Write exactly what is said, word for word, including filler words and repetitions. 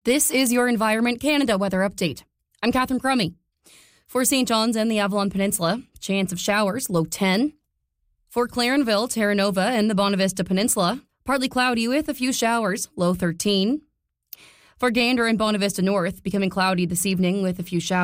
This is your Environment Canada weather update. I'm Catherine Crummy. For Saint John's and the Avalon Peninsula, chance of showers, low ten. For Clarenville, Terra Nova, and the Bonavista Peninsula, partly cloudy with a few showers, low thirteen. For Gander and Bonavista North, becoming cloudy this evening with a few showers.